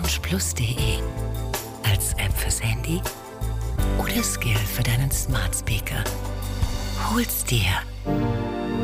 orangeplus.de. Als App fürs Handy oder Skill für deinen Smart Speaker. Hol's dir.